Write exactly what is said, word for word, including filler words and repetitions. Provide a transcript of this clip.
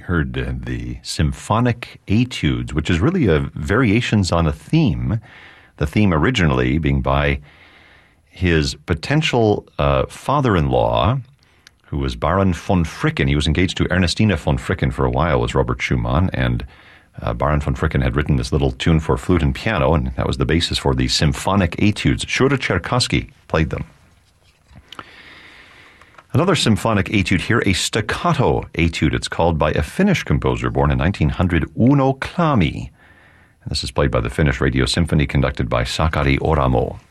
heard uh, the Symphonic Etudes, which is really a variations on a theme, the theme originally being by his potential uh, father-in-law, who was Baron von Fricken. He was engaged to Ernestina von Fricken for a while, was Robert Schumann, and uh, Baron von Fricken had written this little tune for flute and piano, and that was the basis for the Symphonic Etudes. Shura Cherkassky played them. Another symphonic etude here, a staccato etude. It's called by a Finnish composer born in nineteen hundred, Uno Klami. And this is played by the Finnish Radio Symphony, conducted by Sakari Oramo.